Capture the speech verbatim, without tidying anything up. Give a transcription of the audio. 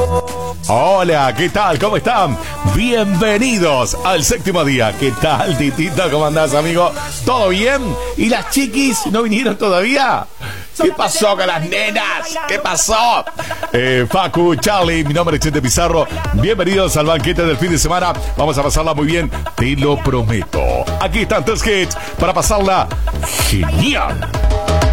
Hola, ¿qué tal? ¿Cómo están? Bienvenidos al séptimo día. ¿Qué tal, Titito? ¿Cómo andás, amigo? ¿Todo bien? ¿Y las chiquis no vinieron todavía? ¿Qué pasó con las nenas? ¿Qué pasó? Eh, Facu, Charlie, mi nombre es Chente Pizarro. Bienvenidos al banquete del fin de semana. Vamos a pasarla muy bien, te lo prometo. Aquí están tres hits para pasarla genial.